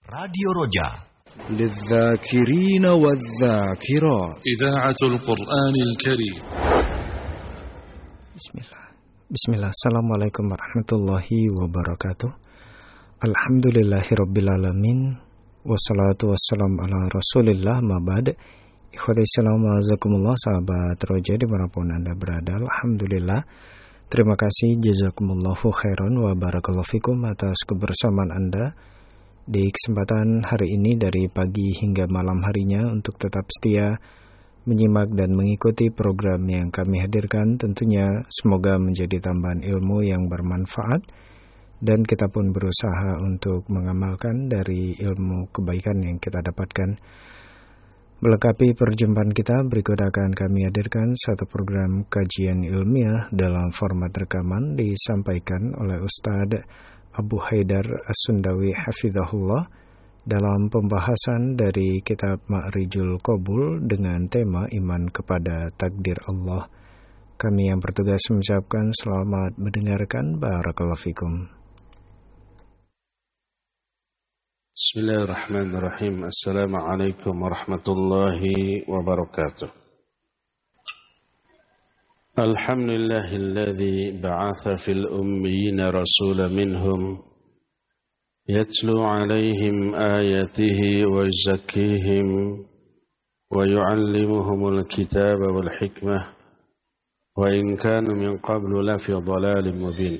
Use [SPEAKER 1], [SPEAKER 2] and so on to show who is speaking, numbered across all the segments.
[SPEAKER 1] Radio Roja
[SPEAKER 2] للذاكرين والذاكرات
[SPEAKER 3] إذاعة القرآن الكريم.
[SPEAKER 4] Bismillah. Assalamualaikum warahmatullahi wabarakatuh. Alhamdulillahirrabbilalamin. Wassalatu wassalamu ala rasulillah ma'bad. Ikhwati salam wa'azakumullah, sahabat Roja dimanapun Anda berada. Alhamdulillah, terima kasih, jazakumullahu khairan wa barakallahu fikum atas kebersamaan Anda di kesempatan hari ini dari pagi hingga malam harinya untuk tetap setia menyimak dan mengikuti program yang kami hadirkan. Tentunya semoga menjadi tambahan ilmu yang bermanfaat dan kita pun berusaha untuk mengamalkan dari ilmu kebaikan yang kita dapatkan. Melengkapi perjumpaan kita, berikut akan kami hadirkan satu program kajian ilmiah dalam format rekaman disampaikan oleh Ustadz Abu Haidar As-Sundawi Hafizahullah dalam pembahasan dari kitab Ma'rijul Qabul dengan tema iman kepada takdir Allah. Kami yang bertugas mengucapkan selamat mendengarkan. Barakallahu fikum.
[SPEAKER 5] Bismillahirrahmanirrahim. Assalamualaikum warahmatullahi wabarakatuh. Alhamdulillahilladzi ba'atha fil ummiyina rasulan minhum يتلو عليهم آياته ويزكيهم ويعلمهم الكتاب والحكمة وإن كانوا من قبل لفي ضلال مبين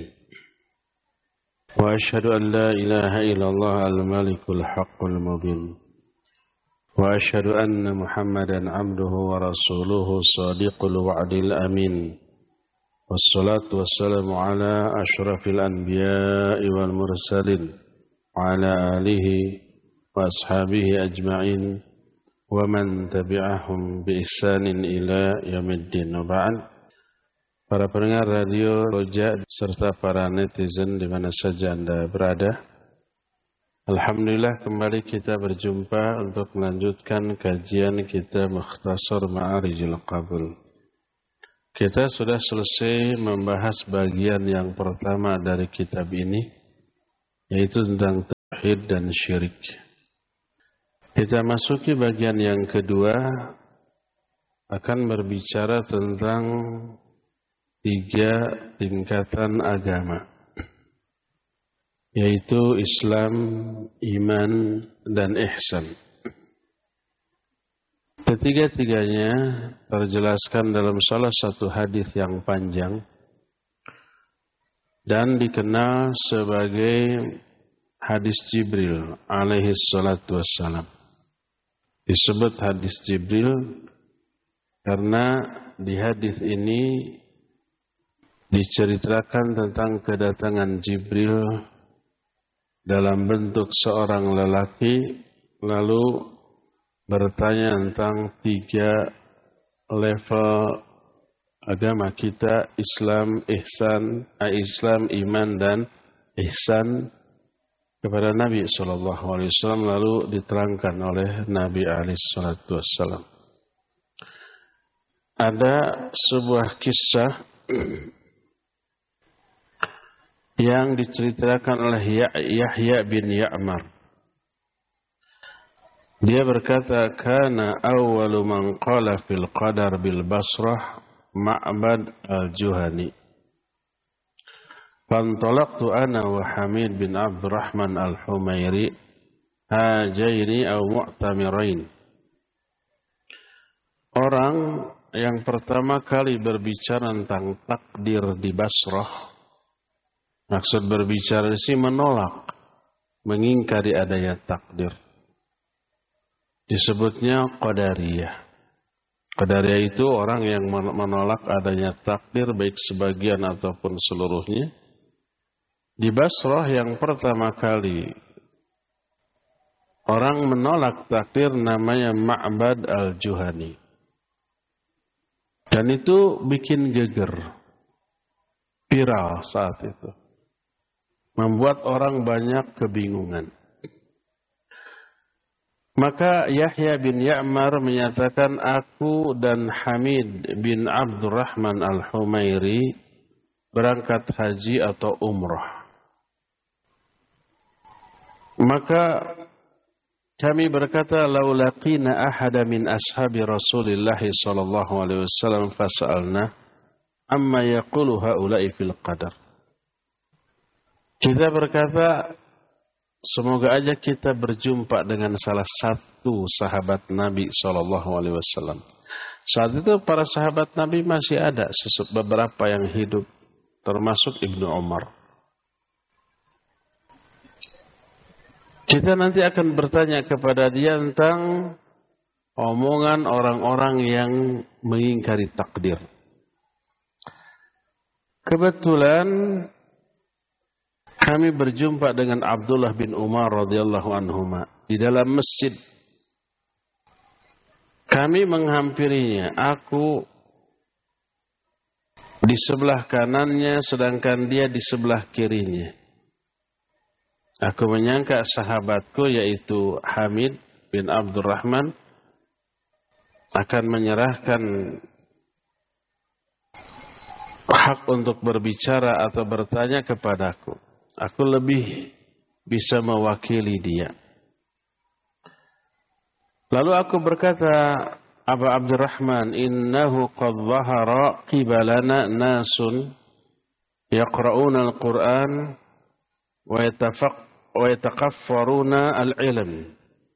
[SPEAKER 5] وأشهد أن لا إله إلا الله الملك الحق المبين وأشهد أن محمدا عبده ورسوله صادق الوعد الأمين والصلاة والسلام على أشرف الأنبياء والمرسلين وعلى آله وأصحابه أجمعين ومن تبعهم بإحسان إلى يوم الدين. وبعد, para pendengar radio Roja serta para netizen di mana saja Anda berada, alhamdulillah kembali kita berjumpa untuk melanjutkan kajian kita Mukhtasar Ma'rijul Qabul. Kita sudah selesai membahas bagian yang pertama dari kitab ini, yaitu tentang tauhid dan syirik. Kita masuki bagian yang kedua, akan berbicara tentang 3 tingkatan agama, yaitu Islam, iman, dan ihsan. Ketiga-tiganya terjelaskan dalam salah satu hadis yang panjang dan dikenal sebagai hadis Jibril alaihi salatu wassalam. Disebut hadis Jibril karena di hadis ini diceritakan tentang kedatangan Jibril dalam bentuk seorang lelaki, lalu bertanya tentang 3 level agama kita, Islam, ihsan, Islam, iman, dan ihsan, kepada Nabi SAW, lalu diterangkan oleh Nabi SAW. Ada sebuah kisah yang diceritakan oleh Yahya bin Ya'mar. Dia berkata, kana awwalu man qala fil qadar bil Basrah Ma'bad al-Juhani. Fantalaqtu ana wa Hamid bin Abdurrahman al-Humairi hajaini aw mu'tamirain. Orang yang pertama kali berbicara tentang takdir di Basrah, maksud berbicara di sini menolak, mengingkari adanya takdir, disebutnya Qadariyah. Qadariyah itu orang yang menolak adanya takdir, baik sebagian ataupun seluruhnya. Di Basrah yang pertama kali orang menolak takdir namanya Ma'bad al-Juhani. Dan itu bikin geger, viral saat itu, membuat orang banyak kebingungan. Maka Yahya bin Ya'mar menyatakan, aku dan Hamid bin Abdurrahman al-Humairi berangkat haji atau umrah. Maka kami berkata, "Lau laqina ahada min ashabi Rasulillah sallallahu alaihi wasallam fas'alna amma yaqulu haula'i fil qadar." Kita berkata, semoga aja kita berjumpa dengan salah satu sahabat Nabi sallallahu alaihi wasallam. Saat itu para sahabat Nabi masih ada beberapa yang hidup, termasuk Ibnu Umar. Kita nanti akan bertanya kepada dia tentang omongan orang-orang yang mengingkari takdir. Kebetulan kami berjumpa dengan Abdullah bin Umar radhiyallahu anhuma di dalam masjid. Kami menghampirinya. Aku di sebelah kanannya, sedangkan dia di sebelah kirinya. Aku menyangka sahabatku yaitu Hamid bin Abdurrahman akan menyerahkan hak untuk berbicara atau bertanya kepadaku. Aku lebih bisa mewakili dia. Lalu aku berkata, Aba Abdurrahman, innahu qad dhahara qibalana nasun yaqra'una al-Qur'an wa yatakaffaruna al-ilm.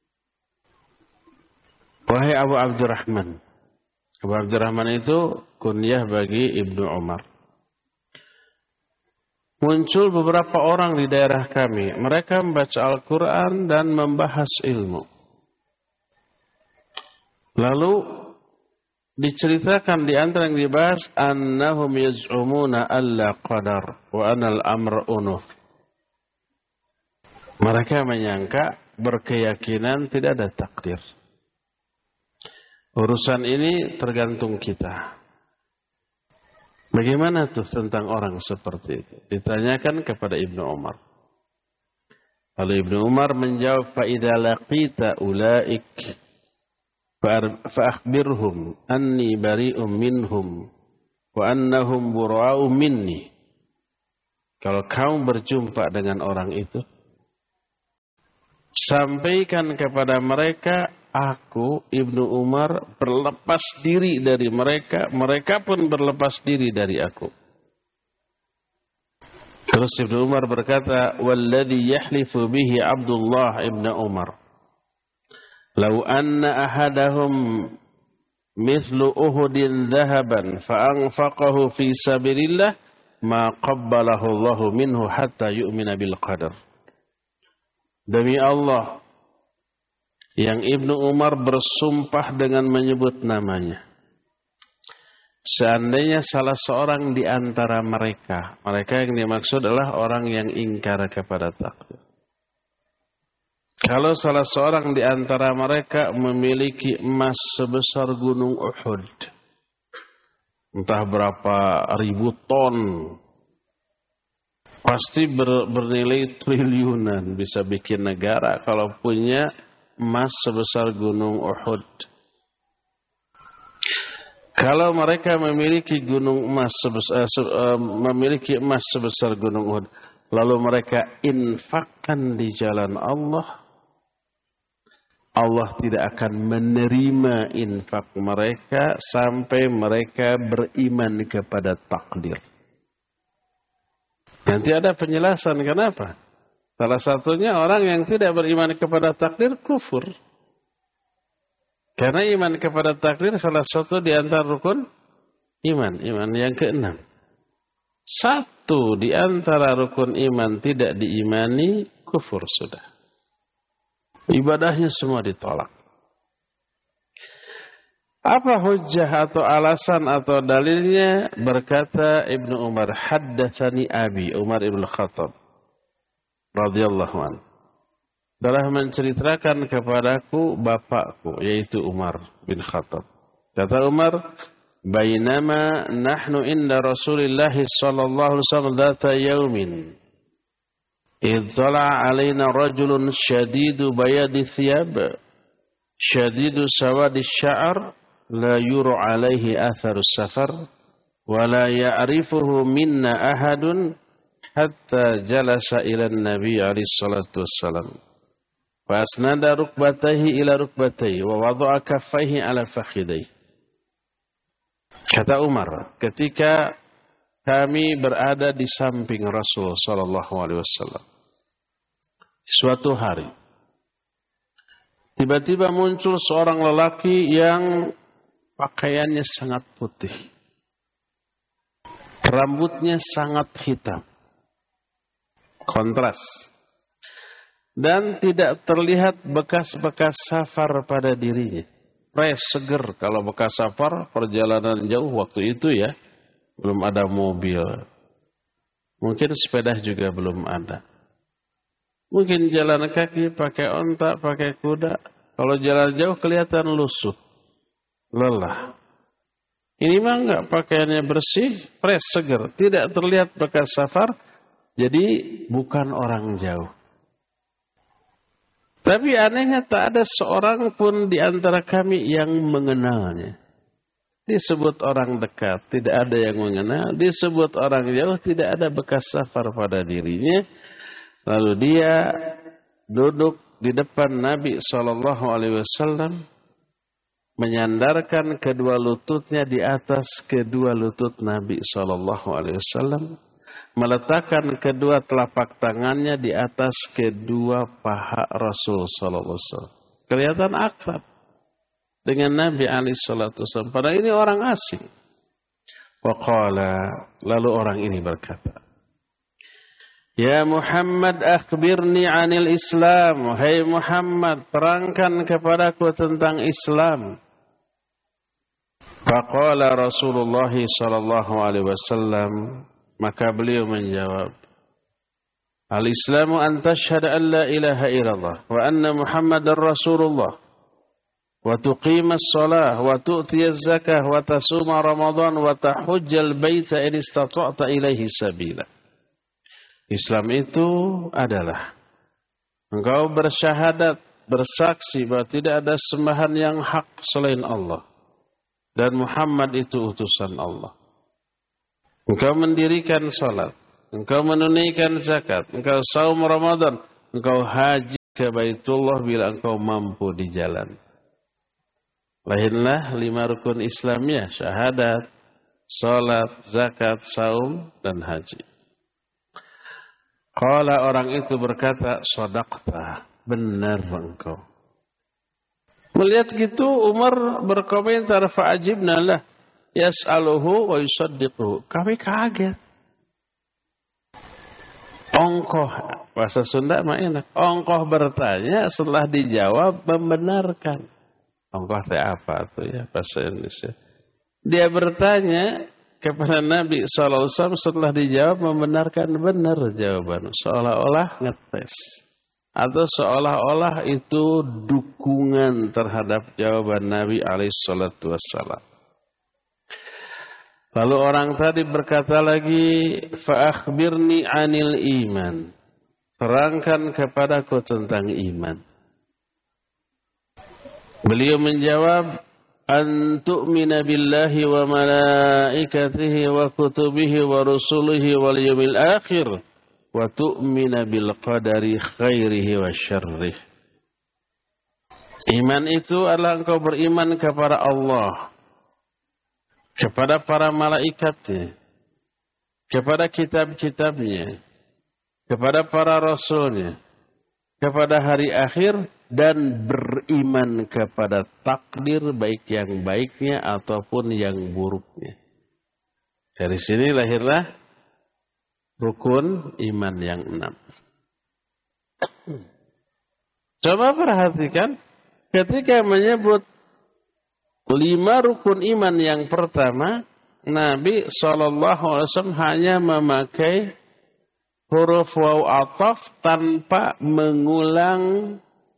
[SPEAKER 5] Wahai Abu Abdurrahman. Abu Abdurrahman itu kunyah bagi Ibnu Umar. Muncul beberapa orang di daerah kami. Mereka membaca Al-Quran dan membahas ilmu. Lalu diceritakan di antara yang dibahas, annahum yaz'umuna alla qadar wa anal amr unuf. Mereka menyangka, berkeyakinan tidak ada takdir. Urusan ini tergantung kita. Bagaimana tuh tentang orang seperti itu? Ditanyakan kepada Ibnu Umar. Lalu Ibnu Umar menjawab, فَإِذَا لَقِيتَ أُولَئِكَ فَأَخْبِرْهُمْ أَنِّي بَرِيءٌ مِّنْهُمْ وَأَنَّهُمْ بُرَاءٌ مِّنِّي. Kalau kamu berjumpa dengan orang itu, sampaikan kepada mereka, aku, Ibnu Umar, berlepas diri dari mereka. Mereka pun berlepas diri dari aku. Terus Ibnu Umar berkata, Walladhi yahlifu bihi Abdullah ibn Umar. Lau anna ahadahum mithlu Uhudin dhahaban fa'anfaqahu fi sabilillah ma qabbalahu Allahu minhu hatta yu'mina bil qadar. Demi Allah, yang Ibnu Umar bersumpah dengan menyebut namanya. Seandainya salah seorang di antara mereka yang dimaksud adalah orang yang ingkar kepada takdir. Kalau salah seorang di antara mereka memiliki emas sebesar gunung Uhud, entah berapa ribu ton, pasti bernilai triliunan, bisa bikin negara kalau punya emas sebesar gunung Uhud. Kalau mereka memiliki emas sebesar gunung Uhud, lalu mereka infakkan di jalan Allah, Allah tidak akan menerima infak mereka sampai mereka beriman kepada takdir. Nanti ada penjelasan kenapa. Salah satunya orang yang tidak beriman kepada takdir kufur. Karena iman kepada takdir salah satu di antara rukun iman yang keenam. Satu di antara rukun iman tidak diimani, kufur sudah. Ibadahnya semua ditolak. Apa hujjah atau alasan atau dalilnya? Berkata Ibnu Umar, haddatsani abi Umar ibn Khattab radhiyallahu anhu. Telah menceritakan kepadaku bapakku, yaitu Umar bin Khattab. Kata Umar, bainama nahnu inda Rasulillah sallallahu alaihi wasallam dzata yaumin idh tala'a alaina rajulun shadidu bayadi thiyab shadidu sawadi sya'r la yuru alaihi atharus safar wa la ya'rifuhu minna ahadun hatta jalasa ila nabi alaihi salatu wassalam. Fa asnada rukbatayhi ila rukbatayhi wa wada'a kaffayhi ala fakhidayhi. Kata Umar, ketika kami berada di samping Rasul sallallahu alaihi wasallam, suatu hari tiba-tiba muncul seorang lelaki yang pakaiannya sangat putih, rambutnya sangat hitam, kontras, dan tidak terlihat bekas-bekas safar pada dirinya. Fresh, seger. Kalau bekas safar, perjalanan jauh waktu itu ya, belum ada mobil. Mungkin sepeda juga belum ada. Mungkin jalan kaki, pakai onta, pakai kuda. Kalau jalan jauh kelihatan lusuh, lelah. Ini mah enggak, pakaiannya bersih, fresh, seger. Tidak terlihat bekas safar, jadi bukan orang jauh. Tapi anehnya tak ada seorang pun di antara kami yang mengenalnya. Disebut orang dekat, tidak ada yang mengenal. Disebut orang jauh, tidak ada bekas safar pada dirinya. Lalu dia duduk di depan Nabi SAW, menyandarkan kedua lututnya di atas kedua lutut Nabi SAW. Meletakkan kedua telapak tangannya di atas kedua paha Rasul sallallahu alaihi wasallam. Kelihatan akrab dengan Nabi alaihi salatu wasallam. Padahal ini orang asing. Waqala, lalu orang ini berkata, "Ya Muhammad, akhbirni 'anil Islam." Hai Muhammad, terangkan kepadaku tentang Islam. Faqala Rasulullah sallallahu alaihi wasallam, maka beliau menjawab, Al-Islamu an tashhada an la ilaha illallah wa anna Muhammadar Rasulullah wa tuqimas salah wa tu'tiyaz zakah wa tasuma Ramadan wa tahujjal baita in istata'ta ilaihi sabila. Islam itu adalah engkau bersyahadat, bersaksi bahwa tidak ada sembahan yang hak selain Allah dan Muhammad itu utusan Allah. Engkau mendirikan salat, engkau menunaikan zakat, engkau saum Ramadan, engkau haji ke Baitullah bila engkau mampu di jalan. Lahirlah 5 rukun Islamnya, syahadat, salat, zakat, saum, dan haji. Qala, orang itu berkata, shadaqta, benar engkau. Melihat gitu Umar berkomentar, fa'ajibna lah. Yas'aluhu wa yusaddiquhu. Kami kaget. Ongkoh, bahasa Sunda mah enak. Ongkoh bertanya, setelah dijawab membenarkan. Ongkoh teh apa tuh ya bahasa Indonesia? Dia bertanya kepada Nabi SAW, setelah dijawab membenarkan benar jawaban. Seolah-olah ngetes. Atau seolah-olah itu dukungan terhadap jawaban Nabi SAW. Lalu orang tadi berkata lagi, fa'akhbirni 'anil iman. Terangkan kepadaku tentang iman. Beliau menjawab, an tu'mina billahi wa malaikatihi wa kutubihi wa rusulihi wal yawmil akhir wa tu'mina bil qadari khairihi wa syarrih. Iman itu adalah engkau beriman kepada Allah, kepada para malaikatnya, kepada kitab-kitabnya, kepada para rasulnya, kepada hari akhir, dan beriman kepada takdir baik yang baiknya ataupun yang buruknya. Dari sini lahirlah rukun iman yang 6. Coba perhatikan, ketika menyebut 5 rukun iman yang pertama, Nabi SAW hanya memakai huruf waw ataf tanpa mengulang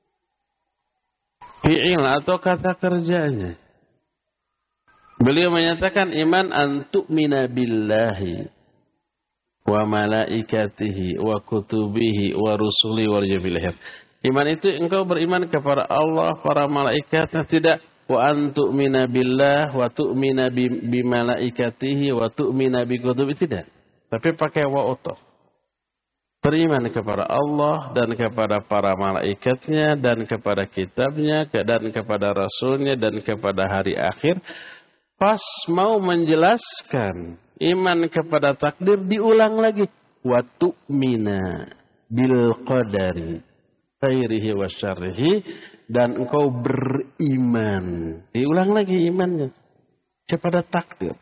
[SPEAKER 5] fi'il atau kata kerjanya. Beliau menyatakan iman an tu'mina billahi wa malaikatihi wa kutubihi wa rusuli wal yawmil akhir. Iman itu engkau beriman kepada Allah, para malaikatnya, tidak wa an tu'mina billah wa tu'mina bi malaikatihi wa tu'mina bi kutubihi, tidak. Tapi pakai wa ataf. Beriman kepada Allah dan kepada para malaikatnya dan kepada kitabnya dan kepada rasulnya dan kepada hari akhir. Pas mau menjelaskan iman kepada takdir diulang lagi. Wa tu'mina bil qadari khairihi wa syarrihi, dan engkau beriman. Diulang lagi imannya kepada takdir.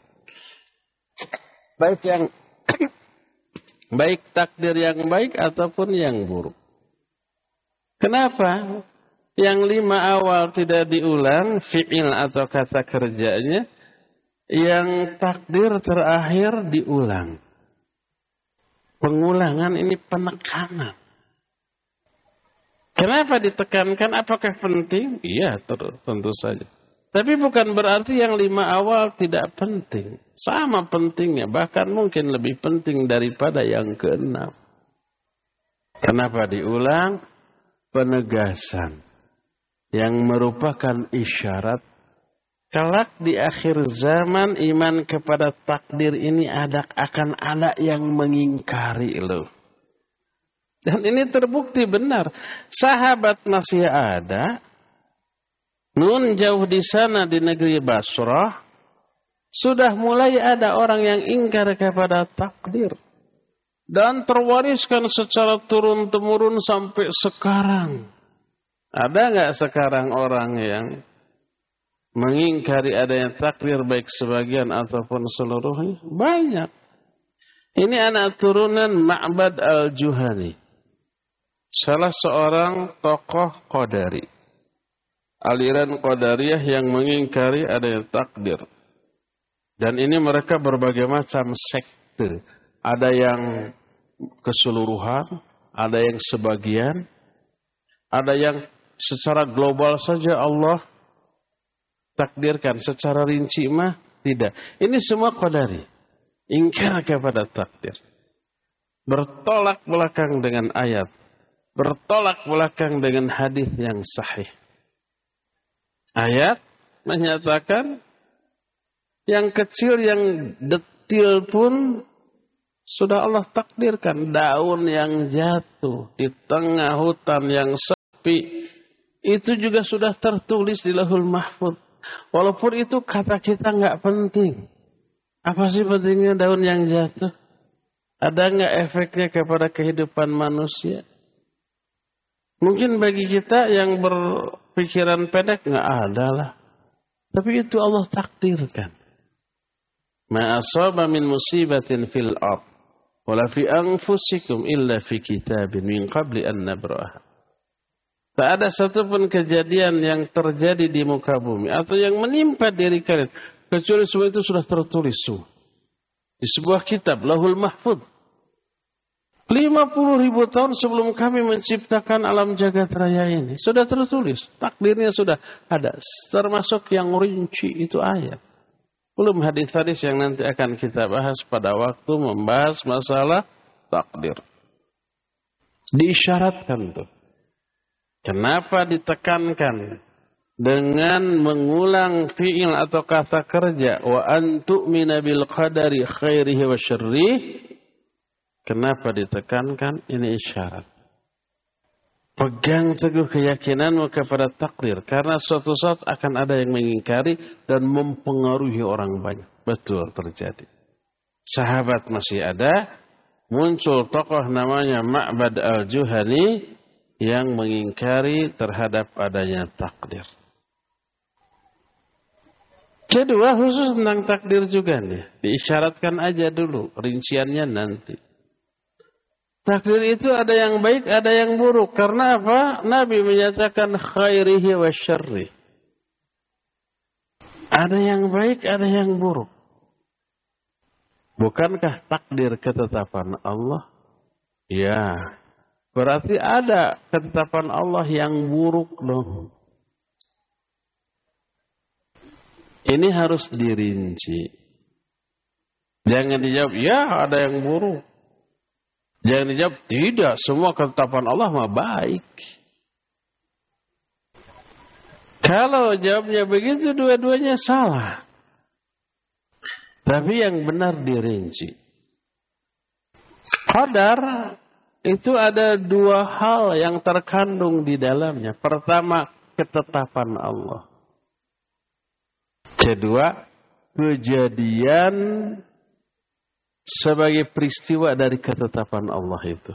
[SPEAKER 5] Baik takdir yang baik ataupun yang buruk. Kenapa? Yang 5 awal tidak diulang, fi'il atau kata kerjanya. Yang takdir terakhir diulang. Pengulangan ini penekanan. Kenapa ditekankan? Apakah penting? Iya, tentu saja. Tapi bukan berarti yang 5 awal tidak penting. Sama pentingnya, bahkan mungkin lebih penting daripada yang ke-6. Kenapa diulang? Penegasan. Yang merupakan isyarat. Kelak di akhir zaman, iman kepada takdir ini akan ada yang mengingkari loh. Dan ini terbukti benar. Sahabat masih ada. Nun jauh di sana di negeri Basrah, sudah mulai ada orang yang ingkar kepada takdir. Dan terwariskan secara turun-temurun sampai sekarang. Ada nggak sekarang orang yang mengingkari adanya takdir baik sebagian ataupun seluruhnya? Banyak. Ini anak turunan Ma'bad al-Juhani. Salah seorang tokoh Qadari. Aliran Qadariyah yang mengingkari adanya takdir. Dan ini mereka berbagai macam sekte. Ada yang keseluruhan, ada yang sebagian, ada yang secara global saja Allah takdirkan, secara rinci mah tidak. Ini semua Qadari. Ingkar kepada takdir. Bertolak belakang dengan ayat. Bertolak belakang dengan hadis yang sahih. Ayat menyatakan yang kecil, yang detil pun sudah Allah takdirkan. Daun yang jatuh di tengah hutan yang sepi, itu juga sudah tertulis di Lauhul Mahfuz. Walaupun itu kata kita nggak penting. Apa sih pentingnya daun yang jatuh? Ada nggak efeknya kepada kehidupan manusia? Mungkin bagi kita yang berpikiran pendek nggak ada lah. Tapi itu Allah takdirkan. Ma asaba min musibatin fil ard wala fi anfusikum illa fi kitabin min qabli an nabraha. Tak ada satupun kejadian yang terjadi di muka bumi atau yang menimpa diri kalian kecuali semua itu sudah tertulis di sebuah kitab Lauhul Mahfuz. 50.000 tahun sebelum kami menciptakan alam jagat raya ini. Sudah tertulis. Takdirnya sudah ada. Termasuk yang rinci itu ayat. Belum hadis-hadis yang nanti akan kita bahas pada waktu membahas masalah takdir. Diisyaratkan tuh. Kenapa ditekankan? Dengan mengulang fi'il atau kata kerja. Wa antu'mina bil qadari khairihi wa syarrih. Kenapa ditekankan? Ini isyarat. Pegang teguh keyakinanmu kepada takdir. Karena suatu saat akan ada yang mengingkari dan mempengaruhi orang banyak. Betul terjadi. Sahabat masih ada. Muncul tokoh namanya Ma'bad al-Juhani yang mengingkari terhadap adanya takdir. Kedua, khusus tentang takdir juga nih. Diisyaratkan aja dulu. Rinciannya nanti. Takdir itu ada yang baik, ada yang buruk. Karena apa? Nabi menyatakan khairihi wa syarrih. Ada yang baik, ada yang buruk. Bukankah takdir ketetapan Allah? Ya. Berarti ada ketetapan Allah yang buruk dong. Ini harus dirinci. Jangan dijawab, ya ada yang buruk. Jangan dijawab, tidak, semua ketetapan Allah mah baik. Kalau jawabnya begitu, dua-duanya salah. Tapi yang benar dirinci. Qadar itu ada dua hal yang terkandung di dalamnya. Pertama, ketetapan Allah. Kedua, kejadian sebagai peristiwa dari ketetapan Allah itu.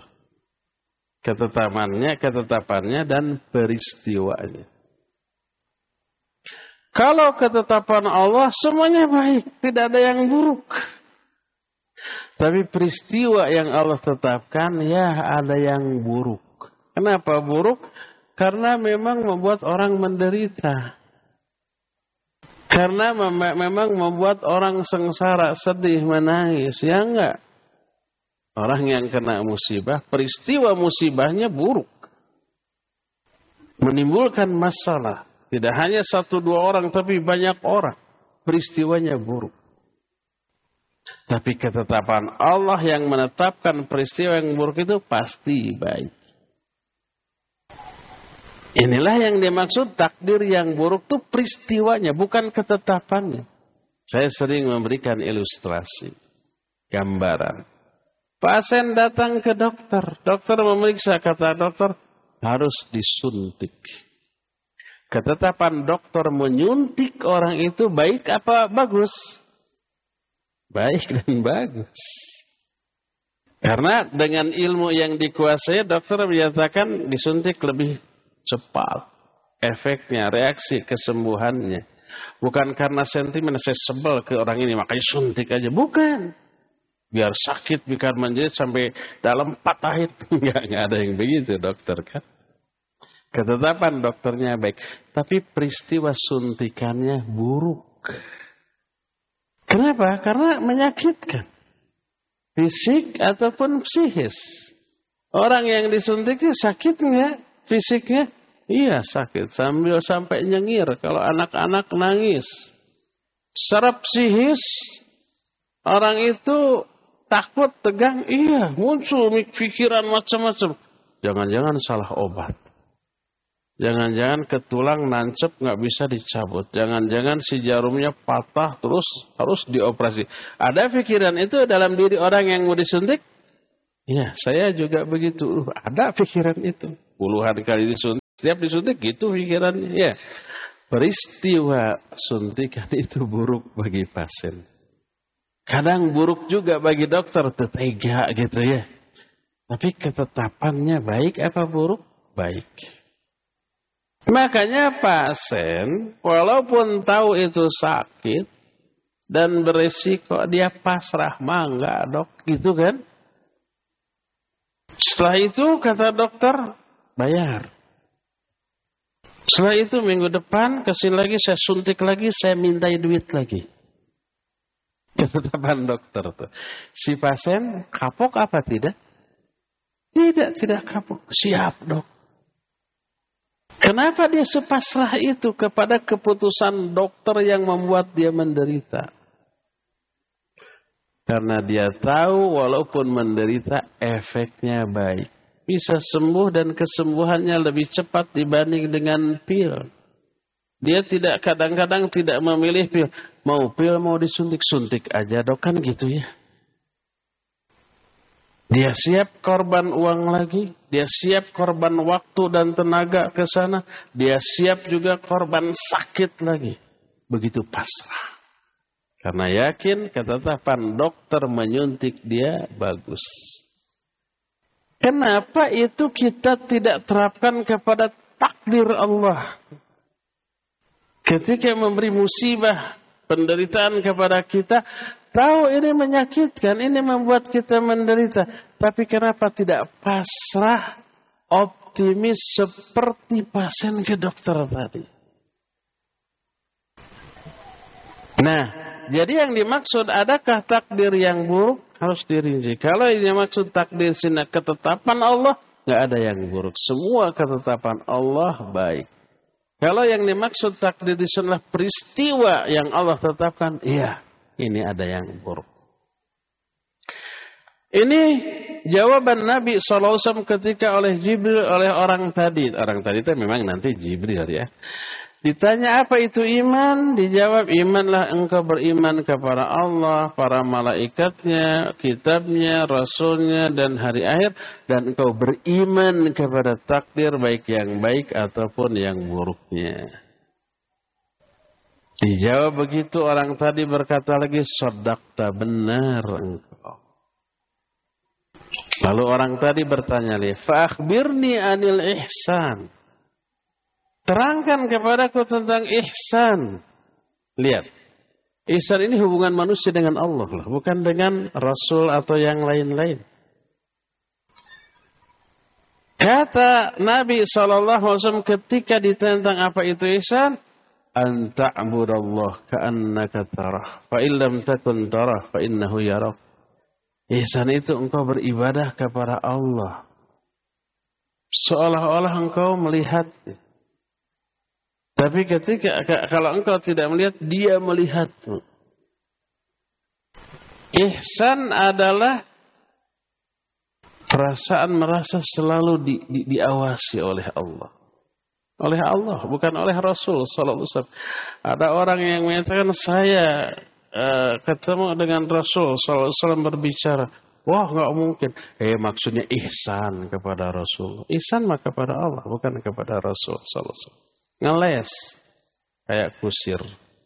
[SPEAKER 5] Ketetapannya dan peristiwanya. Kalau ketetapan Allah semuanya baik, tidak ada yang buruk. Tapi peristiwa yang Allah tetapkan, ya ada yang buruk. Kenapa buruk? Karena memang membuat orang menderita. Karena memang membuat orang sengsara, sedih, menangis. Ya enggak. Orang yang kena musibah, peristiwa musibahnya buruk. Menimbulkan masalah. Tidak hanya 1-2 orang, tapi banyak orang. Peristiwanya buruk. Tapi ketetapan Allah yang menetapkan peristiwa yang buruk itu pasti baik. Inilah yang dimaksud takdir yang buruk itu peristiwanya, bukan ketetapannya. Saya sering memberikan ilustrasi, gambaran. Pasien datang ke dokter. Dokter memeriksa, kata dokter, harus disuntik. Ketetapan dokter menyuntik orang itu baik apa bagus? Baik dan bagus. Karena dengan ilmu yang dikuasai, dokter menyatakan disuntik lebih cepat. Efeknya, reaksi kesembuhannya. Bukan karena sentimen, saya sebel ke orang ini, makanya suntik aja. Bukan. Biar sakit, biar menjerit sampai dalam patahin. Nggak ada yang begitu dokter kan. Ketetapan dokternya baik. Tapi peristiwa suntikannya buruk. Kenapa? Karena menyakitkan. Fisik ataupun psikis. Orang yang disuntiknya sakit nggak? Fisiknya? Iya sakit. Sampai nyengir. Kalau anak-anak nangis. Secara psikis. Orang itu takut, tegang. Iya muncul pikiran macam-macam. Jangan-jangan salah obat. Jangan-jangan ke tulang nancep nggak bisa dicabut. Jangan-jangan si jarumnya patah terus harus dioperasi. Ada pikiran itu dalam diri orang yang mau disuntik? Ya, saya juga begitu. Ada pikiran itu. Puluhan kali disuntik. Setiap disuntik gitu pikirannya. Ya, peristiwa suntikan itu buruk bagi pasien. Kadang buruk juga bagi dokter. Tega gitu ya. Tapi ketetapannya baik apa buruk? Baik. Makanya pasien, walaupun tahu itu sakit dan beresiko, dia pasrah, enggak dok, gitu kan? Setelah itu kata dokter, bayar. Setelah itu minggu depan kesini lagi, saya suntik lagi, saya mintai duit lagi. Ketetapan dokter tuh. Si pasien kapok apa tidak? Tidak kapok. Siap dok. Kenapa dia sepasrah itu kepada keputusan dokter yang membuat dia menderita? Karena dia tahu walaupun menderita efeknya baik. Bisa sembuh dan kesembuhannya lebih cepat dibanding dengan pil. Dia tidak kadang-kadang tidak memilih pil. Mau pil mau disuntik, suntik aja dok kan gitu ya. Dia siap korban uang lagi. Dia siap korban waktu dan tenaga ke sana. Dia siap juga korban sakit lagi. Begitu pasrah. Karena yakin ketetapan dokter menyuntik dia bagus. Kenapa itu kita tidak terapkan kepada takdir Allah? Ketika memberi musibah, penderitaan kepada kita, tahu ini menyakitkan, ini membuat kita menderita. Tapi kenapa tidak pasrah, optimis seperti pasien ke dokter tadi? Nah, jadi yang dimaksud adakah takdir yang buruk? Harus dirinci. Kalau yang dimaksud takdir sini ketetapan Allah, nggak ada yang buruk. Semua ketetapan Allah baik. Kalau yang dimaksud takdir di sana peristiwa yang Allah tetapkan, iya. Ini ada yang buruk. Ini jawaban Nabi SAW ketika oleh Jibril, oleh orang tadi. Orang tadi itu memang nanti Jibril ya. Ditanya apa itu iman? Dijawab, imanlah engkau beriman kepada Allah, para malaikatnya, kitabnya, rasulnya, dan hari akhir. Dan engkau beriman kepada takdir baik yang baik ataupun yang buruknya. Dijawab begitu, orang tadi berkata lagi, shadaqta, benar engkau. Lalu orang tadi bertanya lagi, fa akhbirni anil ihsan. Terangkan kepadaku tentang ihsan. Lihat, ihsan ini hubungan manusia dengan Allah lah, bukan dengan Rasul atau yang lain-lain. Kata Nabi SAW ketika ditanya tentang apa itu ihsan, an ta'budallah ka'annaka tarah, fa illam takun tarah, fa innahu yarak. Ihsan itu engkau beribadah kepada Allah, seolah-olah engkau melihatnya. Tapi kalau engkau tidak melihat, dia melihatmu. Ihsan adalah perasaan merasa selalu diawasi oleh Allah. Oleh Allah, bukan oleh Rasul sallallahu alaihi wasallam. Ada orang yang mengatakan, saya ketemu dengan Rasul sallallahu alaihi wasallam berbicara. Wah, enggak mungkin. Maksudnya ihsan kepada Rasul. Ihsan mah kepada Allah, bukan kepada Rasul sallallahu alaihi wasallam. Ngeles kayak kusir.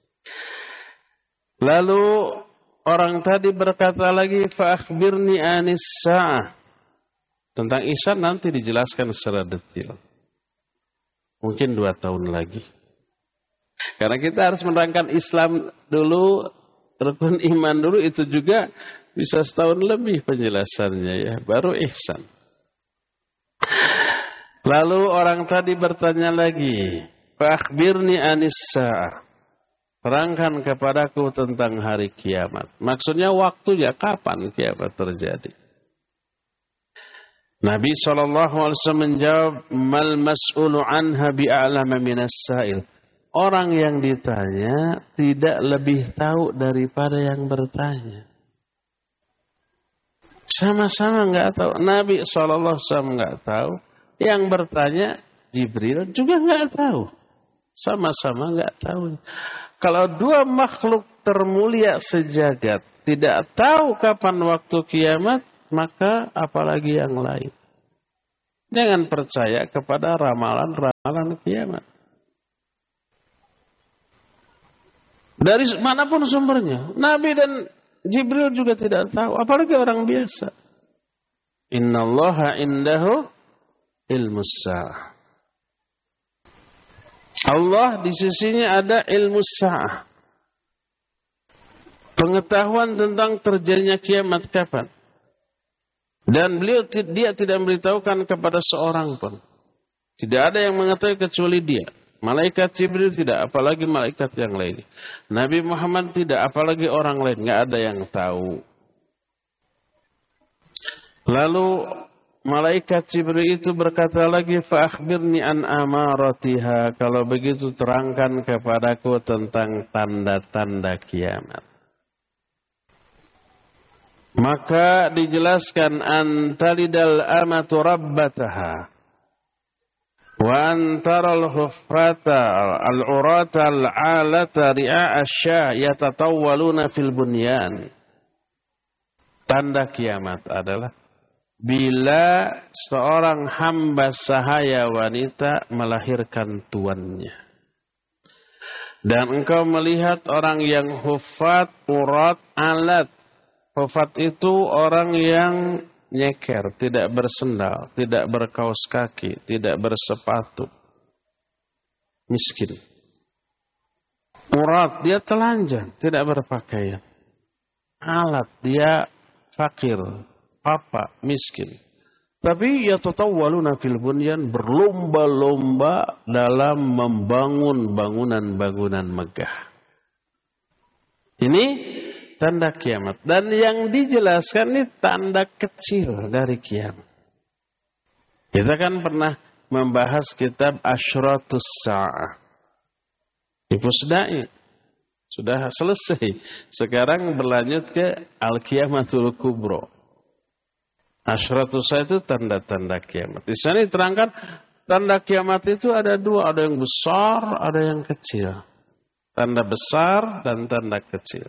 [SPEAKER 5] Lalu orang tadi berkata lagi, fa akhbirni anis sa'ah. Tentang ihsan nanti dijelaskan secara detail. Mungkin 2 tahun lagi. Karena kita harus menerangkan Islam dulu, rukun iman dulu, itu juga bisa setahun lebih penjelasannya ya, baru ihsan. Lalu orang tadi bertanya lagi, fa akhbirni anis sa'ah. Terangkan kepadaku tentang hari kiamat. Maksudnya waktunya, kapan kiamat terjadi. Nabi SAW menjawab, mal mas'ulu anha bi'a'lama minas sa'il. Orang yang ditanya tidak lebih tahu daripada yang bertanya. Sama-sama enggak tahu. Nabi SAW enggak tahu. Yang bertanya Jibril juga enggak tahu. Sama-sama enggak tahu. Kalau 2 makhluk termulia sejagat tidak tahu kapan waktu kiamat, maka apalagi yang lain. Jangan percaya kepada ramalan-ramalan kiamat. Dari manapun sumbernya. Nabi dan Jibril juga tidak tahu, apalagi orang biasa. Innallaha indahu ilmus sa'ah. Allah di sisinya ada ilmu sa'ah. Pengetahuan tentang terjadinya kiamat kapan. Dan dia tidak memberitahukan kepada seorang pun. Tidak ada yang mengetahui kecuali dia. Malaikat Jibril tidak, apalagi malaikat yang lain. Nabi Muhammad tidak, apalagi orang lain. Nggak ada yang tahu. Lalu malaikat Jibril itu berkata lagi, fa akhbirni an amaratiha. Kalau begitu terangkan kepadaku tentang tanda-tanda kiamat. Maka dijelaskan, antalidal amatu rabbataha wa antaral hufrata al-urata al-alata ri'a asya yatatawwaluna fil bunyan. Tanda kiamat adalah bila seorang hamba sahaya wanita melahirkan tuannya. Dan engkau melihat orang yang hufat, urat, alat. Hufat itu orang yang nyeker, tidak bersendal, tidak berkaos kaki, tidak bersepatu. Miskin. Urat, dia telanjang, tidak berpakaian. Alat, dia fakir, papa, miskin. Tapi yatatawwaluna fil bunyan, berlomba-lomba dalam membangun bangunan-bangunan megah. Ini tanda kiamat. Dan yang dijelaskan ini tanda kecil dari kiamat. Kita kan pernah membahas kitab Asyratus Sa'ah. Di Pusdai. Sudah selesai. Sekarang berlanjut ke Al-Qiyamatul Kubro. Asyratus Sa'ah itu tanda-tanda kiamat. Di sana diterangkan Tanda kiamat itu ada dua, ada yang besar, ada yang kecil. Tanda besar dan tanda kecil.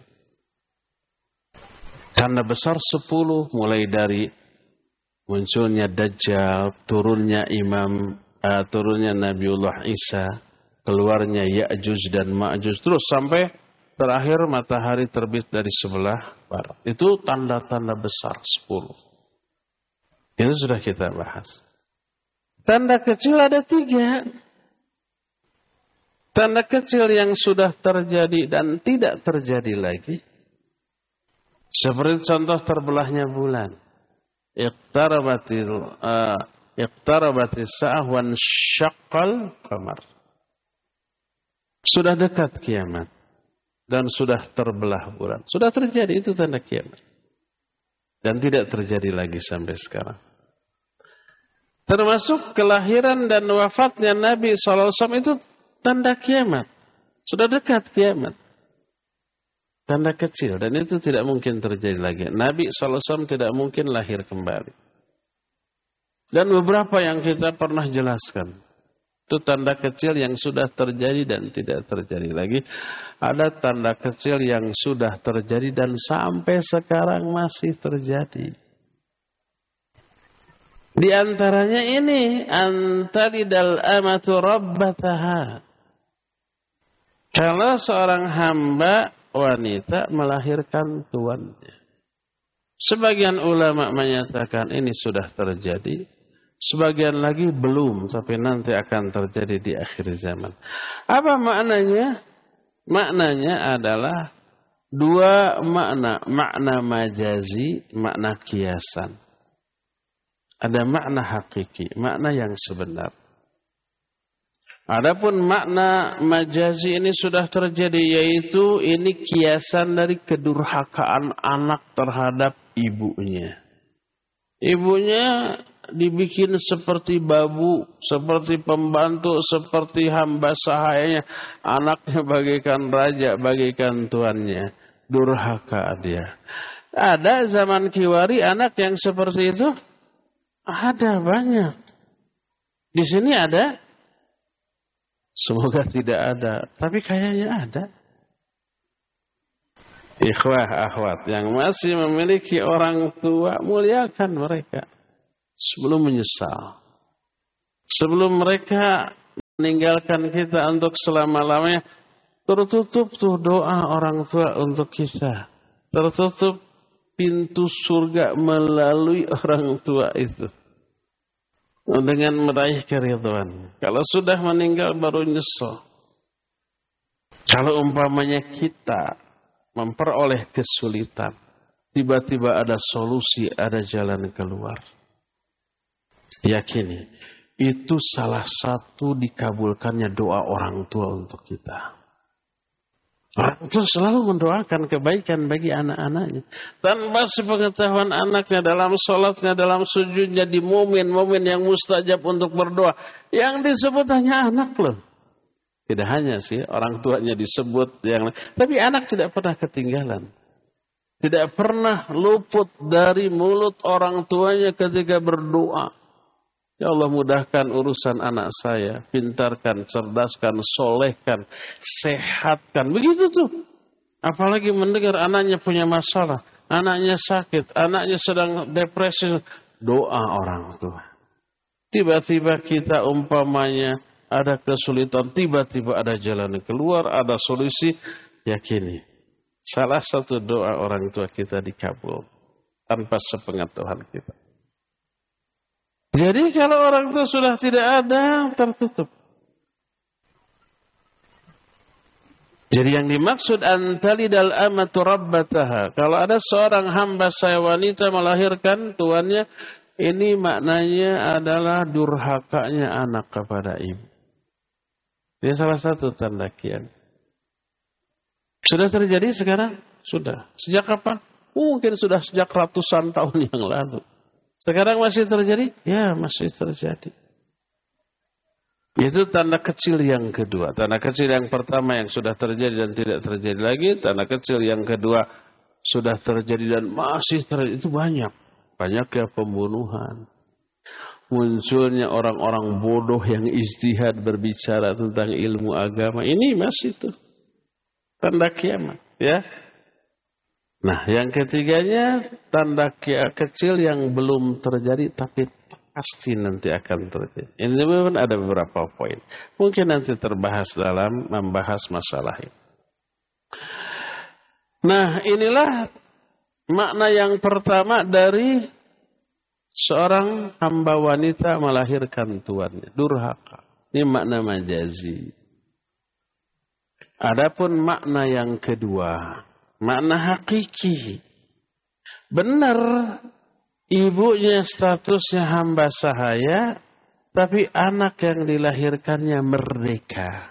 [SPEAKER 5] Tanda besar 10, mulai dari munculnya Dajjal, turunnya turunnya Nabiullah Isa, keluarnya Ya'juj dan Ma'juj, terus sampai terakhir matahari terbit dari sebelah barat. Itu tanda-tanda besar 10. Ini sudah kita bahas. Tanda kecil ada 3. Tanda kecil yang sudah terjadi dan tidak terjadi lagi. Seperti contoh terbelahnya bulan. Iqtarabatis sa'ah wan syaqqal qamar. Sudah dekat kiamat dan sudah terbelah bulan. Sudah terjadi, itu tanda kiamat. Dan tidak terjadi lagi sampai sekarang. Termasuk kelahiran dan wafatnya Nabi SAW itu tanda kiamat. Sudah dekat kiamat. Tanda kecil. Dan itu tidak mungkin terjadi lagi. Nabi SAW tidak mungkin lahir kembali. Dan beberapa yang kita pernah jelaskan. Itu tanda kecil yang sudah terjadi dan tidak terjadi lagi. Ada tanda kecil yang sudah terjadi dan sampai sekarang masih terjadi. Di antaranya ini, antalidal amatu rabbataha. Kalau seorang hamba wanita melahirkan tuannya. Sebagian ulama menyatakan ini sudah terjadi. Sebagian lagi belum, tapi nanti akan terjadi di akhir zaman. Apa maknanya? Maknanya adalah dua makna. Makna majazi, makna kiasan. Ada makna hakiki, makna yang sebenar. Adapun makna majazi ini sudah terjadi, yaitu ini kiasan dari kedurhakaan anak terhadap ibunya. Ibunya dibikin seperti babu, seperti pembantu, seperti hamba sahayanya. Anaknya bagaikan raja, bagaikan tuannya. Durhaka dia. Ada zaman kiwari anak yang seperti itu? Ada banyak. Di sini ada? Semoga tidak ada. Tapi kayaknya ada. Ikhwah, akhwat yang masih memiliki orang tua, muliakan mereka. Sebelum menyesal. Sebelum mereka meninggalkan kita untuk selama-lamanya, tertutup tuh doa orang tua untuk kita. Tertutup pintu surga melalui orang tua itu. Dengan meraih keridhaan. Kalau sudah meninggal baru nyesel. Kalau umpamanya kita memperoleh kesulitan, tiba-tiba ada solusi, ada jalan keluar. Yakini, itu salah satu dikabulkannya doa orang tua untuk kita. Orang tua selalu mendoakan kebaikan bagi anak-anaknya. Tanpa sepengetahuan anaknya dalam sholatnya, dalam sujudnya, di momen-momen yang mustajab untuk berdoa. Yang disebut hanya anak loh. Tidak hanya sih orang tuanya disebut, tapi anak tidak pernah ketinggalan. Tidak pernah luput dari mulut orang tuanya ketika berdoa. Ya Allah, mudahkan urusan anak saya. Pintarkan, cerdaskan, solehkan, sehatkan. Begitu tuh. Apalagi mendengar anaknya punya masalah. Anaknya sakit. Anaknya sedang depresi. Doa orang tua. Tiba-tiba kita umpamanya ada kesulitan. Tiba-tiba ada jalan keluar. Ada solusi. Yakini. Salah satu doa orang tua kita dikabul. Tanpa sepengetahuan kita. Jadi kalau orang tua sudah tidak ada, tertutup. Jadi yang dimaksud antalidal amatu rabbataha. Kalau ada seorang hamba saya wanita melahirkan tuannya, ini maknanya adalah durhakanya anak kepada ibu. Ini salah satu tanda kiamat. Sudah terjadi sekarang? Sudah. Sejak kapan? Mungkin sudah sejak ratusan tahun yang lalu. Sekarang masih terjadi? Ya, masih terjadi. Itu tanda kecil yang kedua. Tanda kecil yang pertama yang sudah terjadi dan tidak terjadi lagi. Tanda kecil yang kedua sudah terjadi dan masih terjadi. Itu banyak. Banyak ya pembunuhan. munculnya orang-orang bodoh yang ijtihad berbicara tentang ilmu agama. Ini masih itu tanda kiamat, ya. Nah, yang ketiganya tanda kecil yang belum terjadi tapi pasti nanti akan terjadi. Ini pun ada beberapa poin. Mungkin nanti terbahas dalam membahas masalah ini. Nah, inilah makna yang pertama dari seorang hamba wanita melahirkan tuannya, durhaka. Ini makna majazi. Adapun makna yang kedua, makna hakiki. Benar, ibunya statusnya hamba sahaya, tapi anak yang dilahirkannya merdeka.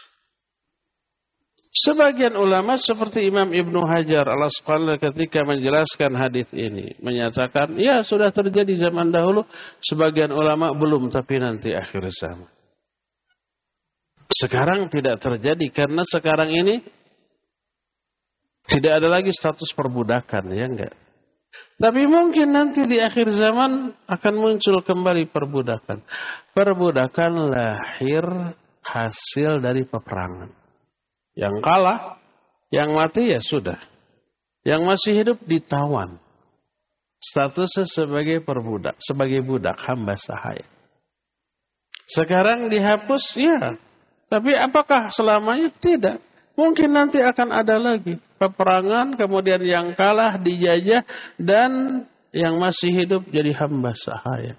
[SPEAKER 5] Sebagian ulama seperti Imam Ibnu Hajar al-Asqalani ketika menjelaskan hadis ini menyatakan, ya sudah terjadi zaman dahulu, sebagian ulama belum, tapi nanti akhir zaman. Sekarang tidak terjadi karena sekarang ini tidak ada lagi status perbudakan, ya enggak? Tapi mungkin nanti di akhir zaman akan muncul kembali perbudakan. Perbudakan lahir hasil dari peperangan. Yang kalah, yang mati ya sudah. Yang masih hidup ditawan. Statusnya sebagai perbudak, sebagai budak, hamba sahaya. Sekarang dihapus, ya. Tapi apakah selamanya? Tidak. Mungkin nanti akan ada lagi peperangan, kemudian yang kalah dijajah, dan yang masih hidup jadi hamba sahaya.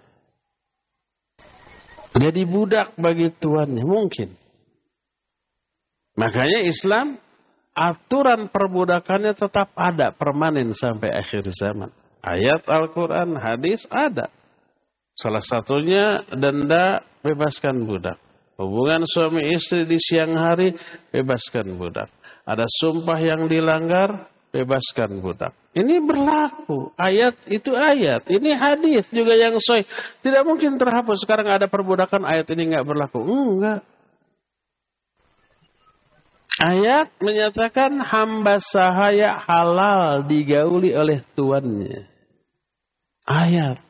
[SPEAKER 5] Jadi budak bagi tuannya, mungkin. Makanya Islam, aturan perbudakannya tetap ada, permanen sampai akhir zaman. Ayat Al-Quran, hadis ada. Salah satunya denda, bebaskan budak. Hubungan suami istri di siang hari, bebaskan budak. Ada sumpah yang dilanggar, bebaskan budak. Ini berlaku. Ayat itu ayat. Ini hadis juga yang sahih. Tidak mungkin terhapus. Sekarang ada perbudakan, ayat ini nggak berlaku. Enggak. Ayat menyatakan hamba sahaya halal digauli oleh tuannya. Ayat.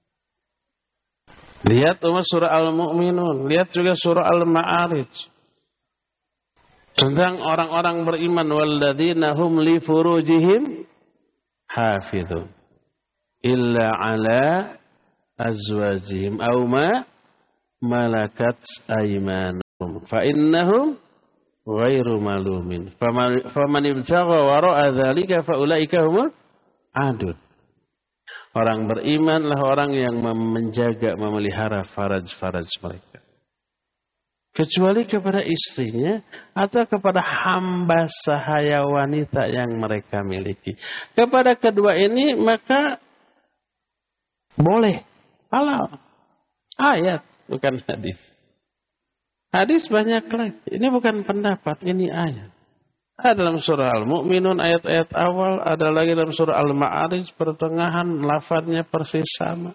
[SPEAKER 5] Lihat surah Al-Mu'minun. Lihat juga surah Al-Ma'arij. Tentang orang-orang beriman. Walladzina hum li furujihim hafidhun. Illa ala azwajihim. Au ma malakat aymanuhum. Fa innahum ghairu malumin. Faman ibtagha wara'a dzalika fa ulaika humul adun. Orang berimanlah orang yang menjaga, memelihara faraj-faraj mereka. Kecuali kepada istrinya atau kepada hamba sahaya wanita yang mereka miliki. Kepada kedua ini maka boleh, halal. Ayat, bukan hadis. Hadis banyak lagi. Ini bukan pendapat, ini ayat. Ada dalam surah Al-Mu'minun ayat-ayat awal, ada lagi dalam surah Al-Ma'arij pertengahan, lafadznya persis sama.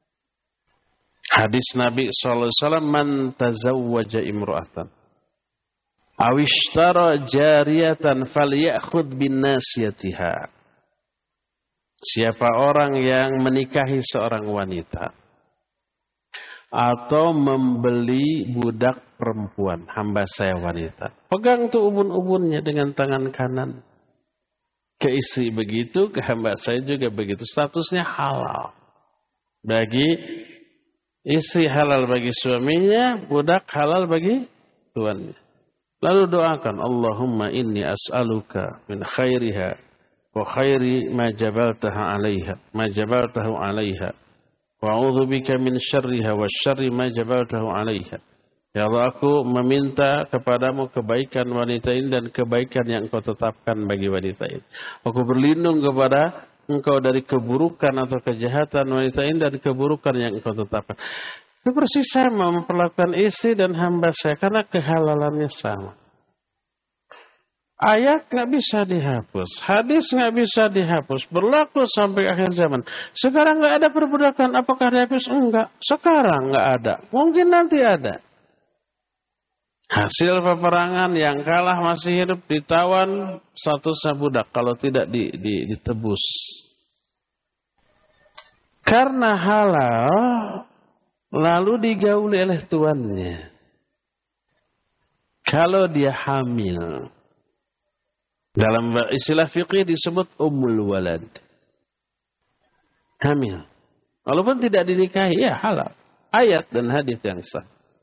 [SPEAKER 5] Hadis Nabi SAW, man tazawwaja imru'atan awishtara jariyatan falyakhud bin nasiyatiha. Siapa orang yang menikahi seorang wanita atau membeli budak perempuan, hamba saya wanita. Pegang tuh ubun-ubunnya dengan tangan kanan. Ke istri begitu, ke hamba saya juga begitu. Statusnya halal. Bagi istri halal bagi suaminya, budak halal bagi tuannya. Lalu doakan, Allahumma inni as'aluka min khairiha wa khairi ma jabaltahu alaiha. Wa'udzubika min syarriha wa syarri ma jabaltahu 'alaiha. Ya Allah, aku meminta kepadamu kebaikan wanita ini dan kebaikan yang Engkau tetapkan bagi wanita ini. Aku berlindung kepada Engkau dari keburukan atau kejahatan wanita ini dan keburukan yang Engkau tetapkan. Itu persis sama memperlakukan istri dan hamba saya karena kehalalannya sama. Ayat nggak bisa dihapus, hadis nggak bisa dihapus, berlaku sampai akhir zaman. Sekarang nggak ada perbudakan, apakah dihapus? Enggak. Sekarang nggak ada, mungkin nanti ada. Hasil peperangan yang kalah masih hidup ditawan, statusnya budak kalau tidak ditebus. Karena halal, lalu digauli oleh tuannya. Kalau dia hamil, dalam istilah fikih disebut ummul walad. Hamil. Walaupun tidak dinikahi, ya halal. Ayat dan hadis yang sah.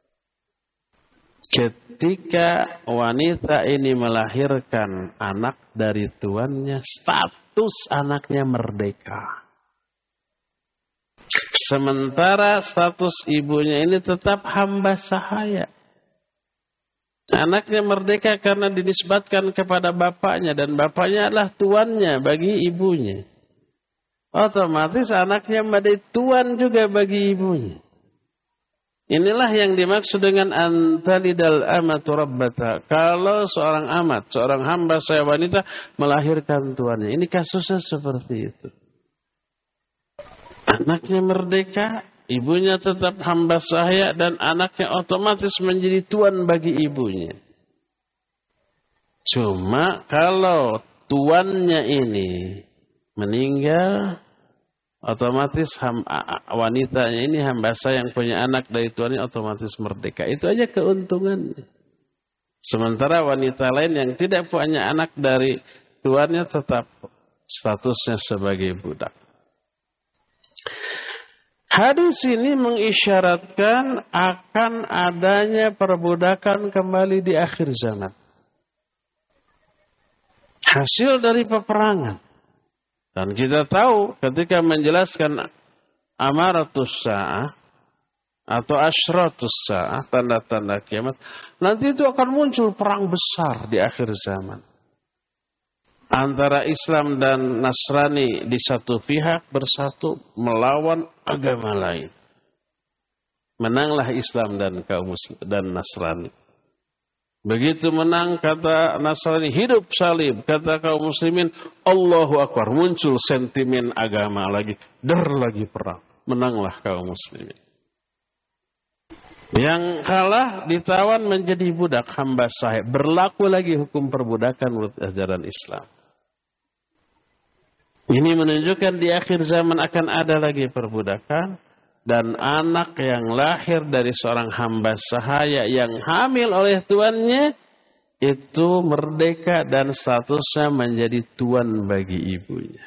[SPEAKER 5] Ketika wanita ini melahirkan anak dari tuannya, status anaknya merdeka. Sementara status ibunya ini tetap hamba sahaya. Anaknya merdeka karena dinisbatkan kepada bapaknya dan bapaknya adalah tuannya bagi ibunya. Otomatis anaknya menjadi tuan juga bagi ibunya. Inilah yang dimaksud dengan antalidal amatu rabbata. Kalau seorang amat, seorang hamba saya wanita melahirkan tuannya. Ini kasusnya seperti itu. Anaknya merdeka, ibunya tetap hamba sahaya dan anaknya otomatis menjadi tuan bagi ibunya. Cuma kalau tuannya ini meninggal, otomatis wanitanya ini hamba sahaya yang punya anak dari tuannya otomatis merdeka. Itu aja keuntungannya. Sementara wanita lain yang tidak punya anak dari tuannya tetap statusnya sebagai budak. Hadis ini mengisyaratkan akan adanya perbudakan kembali di akhir zaman. Hasil dari peperangan. Dan kita tahu ketika menjelaskan amaratus sa'ah atau asyratus sa'ah, tanda-tanda kiamat, nanti itu akan muncul perang besar di akhir zaman. Antara Islam dan Nasrani di satu pihak bersatu melawan agama lain. Menanglah Islam dan kaum Muslim dan Nasrani. Begitu menang kata Nasrani, hidup salib. Kata kaum Muslimin, Allahu Akbar. Muncul sentimen agama lagi. Lagi perang. Menanglah kaum Muslimin. Yang kalah ditawan menjadi budak hamba sahaya. Berlaku lagi hukum perbudakan menurut ajaran Islam. Ini menunjukkan di akhir zaman akan ada lagi perbudakan. Dan anak yang lahir dari seorang hamba sahaya yang hamil oleh tuannya, itu merdeka dan statusnya menjadi tuan bagi ibunya.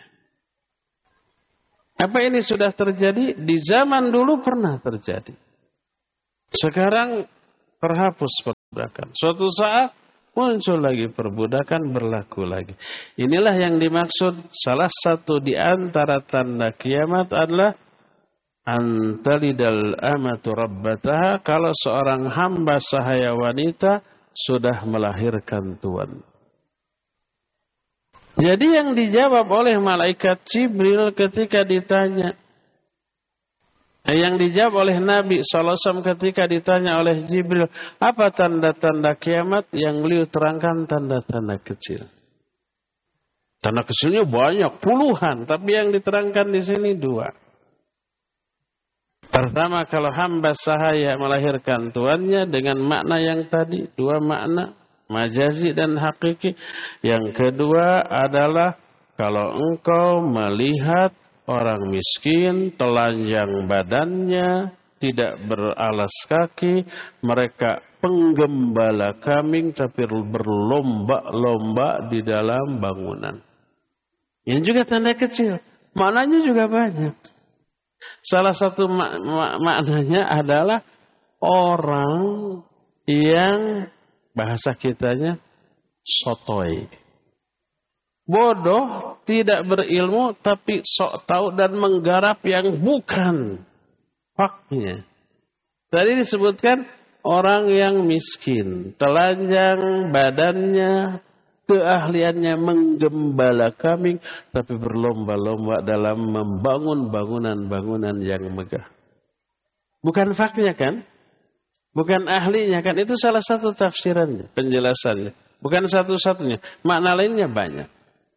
[SPEAKER 5] Apa ini sudah terjadi? Di zaman dulu pernah terjadi. Sekarang terhapus perbudakan. Suatu saat muncul lagi perbudakan, berlaku lagi. Inilah yang dimaksud salah satu di antara tanda kiamat adalah antalidal amatu rabbataha, kalau seorang hamba sahaya wanita sudah melahirkan tuan. Jadi yang dijawab oleh malaikat Jibril ketika ditanya, yang dijawab oleh Nabi SAW ketika ditanya oleh Jibril, apa tanda-tanda kiamat? Yang beliau terangkan tanda-tanda kecil. Tanda kecilnya banyak, puluhan, tapi yang diterangkan di sini 2. Pertama, kalau hamba sahaya melahirkan tuannya dengan makna yang tadi, 2 makna, majazi dan hakiki. Yang kedua adalah kalau engkau melihat orang miskin, telanjang badannya, tidak beralas kaki, mereka penggembala kambing tapi berlomba-lomba di dalam bangunan. Ini juga tanda kecil, maknanya juga banyak. Salah satu maknanya adalah orang yang bahasa kitanya sotoy. Bodoh, tidak berilmu, tapi sok tahu dan menggarap yang bukan haknya. Tadi disebutkan orang yang miskin, telanjang badannya, keahliannya menggembala kambing, tapi berlomba-lomba dalam membangun bangunan-bangunan yang megah. Bukan faknya kan? Bukan ahlinya kan? Itu salah satu tafsirannya, penjelasannya. Bukan satu-satunya. Makna lainnya banyak.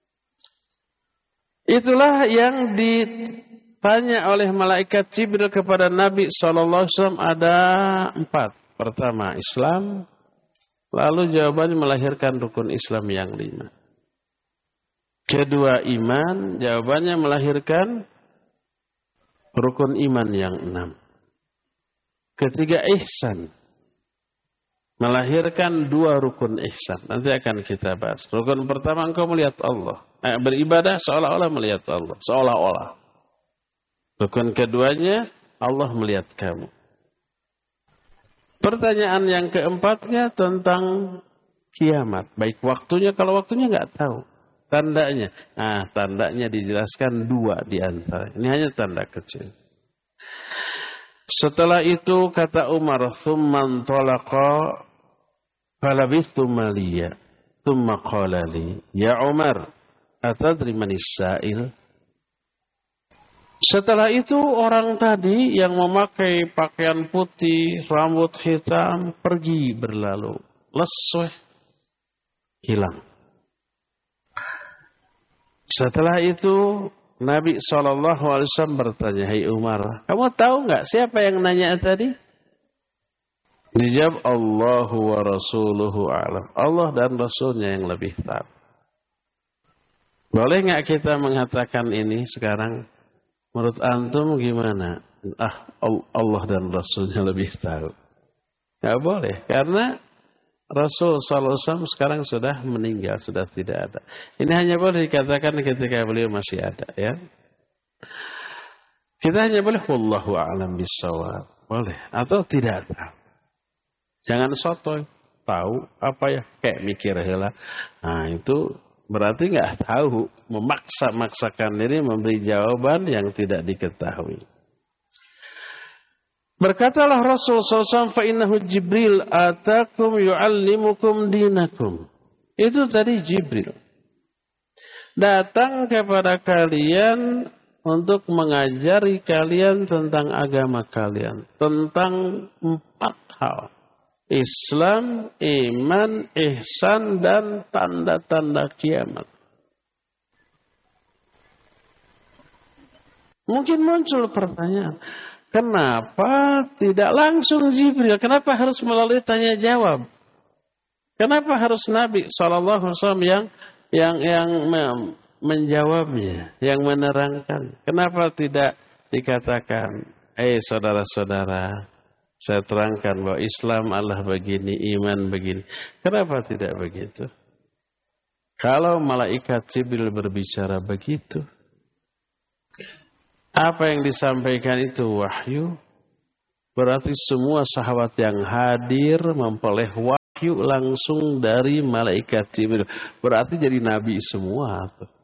[SPEAKER 5] Itulah yang ditanya oleh malaikat Jibril kepada Nabi SAW ada 4. Pertama, Islam. Lalu jawabannya melahirkan rukun Islam yang 5. Kedua, iman. Jawabannya melahirkan rukun iman yang 6. Ketiga, ihsan. Melahirkan 2 rukun ihsan. Nanti akan kita bahas. Rukun pertama, engkau melihat Allah. Beribadah seolah-olah melihat Allah. Seolah-olah. Rukun keduanya, Allah melihat kamu. Pertanyaan yang keempatnya tentang kiamat. Baik waktunya, kalau waktunya nggak tahu. Tandanya. Tandanya dijelaskan 2 di antara. Ini hanya tanda kecil. Setelah itu kata Umar, "Tsumman talaqa falabithtu maliya, tsumma qala li, ya Umar, atadri manis sa'il?" Setelah itu orang tadi yang memakai pakaian putih, rambut hitam, pergi berlalu. Lesweh, hilang. Setelah itu Nabi SAW bertanya, "Hai Umar, kamu tahu nggak siapa yang nanya tadi?" Dijawab, "Allahu wa rasuluhu a'lam." Allah dan Rasulnya yang lebih tahu. Boleh nggak kita mengatakan ini sekarang? Menurut antum gimana? Allah dan Rasulnya lebih tahu. Nggak boleh, karena Rasul SAW sekarang sudah meninggal, sudah tidak ada. Ini hanya boleh dikatakan ketika beliau masih ada, ya. Kita hanya boleh wallahu a'lam bissawab. Boleh atau tidak tahu. Jangan sotoy, tahu apa ya, kayak mikir heula. Itu berarti nggak tahu, memaksa-maksakan diri memberi jawaban yang tidak diketahui. Berkatalah Rasul SAW, "Fa innahu Jibril atakum yu'allimukum dinakum." Itu tadi Jibril datang kepada kalian untuk mengajari kalian tentang agama kalian, tentang 4 hal: Islam, iman, ihsan, dan tanda-tanda kiamat. Mungkin muncul pertanyaan, kenapa tidak langsung Jibril? Kenapa harus melalui tanya jawab? Kenapa harus Nabi SAW yang menjawabnya, yang menerangkan? Kenapa tidak dikatakan, saudara-saudara, saya terangkan bahwa Islam Allah begini, iman begini. Kenapa tidak begitu? Kalau malaikat Jibril berbicara begitu, apa yang disampaikan itu wahyu, berarti semua sahabat yang hadir memperoleh wahyu langsung dari malaikat Jibril. Berarti jadi nabi semua.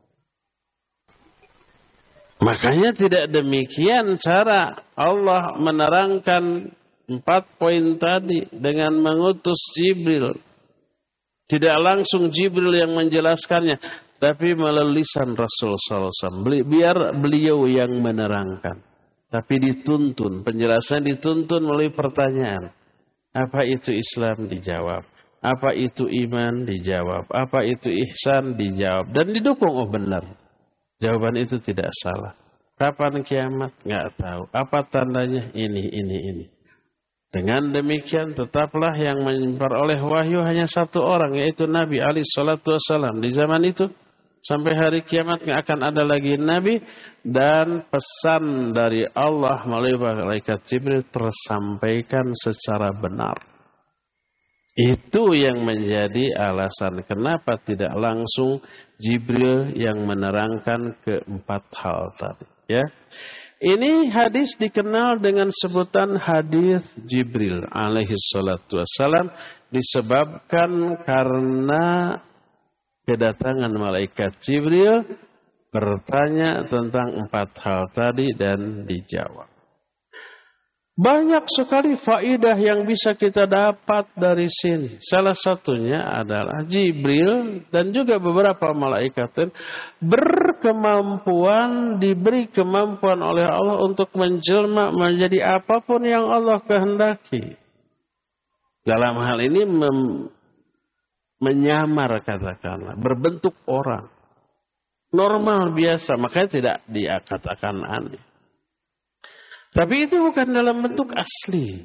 [SPEAKER 5] Makanya tidak demikian cara Allah menerangkan 4 poin tadi dengan mengutus Jibril. Tidak langsung Jibril yang menjelaskannya, tapi melalui lisan Rasul SAW. Biar beliau yang menerangkan. Tapi dituntun, penjelasan dituntun melalui pertanyaan. Apa itu Islam? Dijawab. Apa itu iman? Dijawab. Apa itu ihsan? Dijawab. Dan didukung, benar. Jawaban itu tidak salah. Kapan kiamat? Nggak tahu. Apa tandanya? Ini. Dengan demikian tetaplah yang memperoleh wahyu hanya 1 orang, yaitu Nabi alaihi salatu wassalam. Di zaman itu sampai hari kiamat nggak akan ada lagi Nabi, dan pesan dari Allah melalui malaikat Jibril tersampaikan secara benar. Itu yang menjadi alasan kenapa tidak langsung Jibril yang menerangkan ke-4 hal tadi. Ya. Ini hadis dikenal dengan sebutan hadis Jibril alaihi salatu wassalam, disebabkan karena kedatangan malaikat Jibril bertanya tentang 4 hal tadi dan dijawab. Banyak sekali faidah yang bisa kita dapat dari sini. Salah satunya adalah Jibril dan juga beberapa malaikat berkemampuan, diberi kemampuan oleh Allah untuk menjelma menjadi apapun yang Allah kehendaki. Dalam hal ini menyamar, katakanlah, berbentuk orang. Normal, biasa, makanya tidak dikatakan aneh. Tapi itu bukan dalam bentuk asli.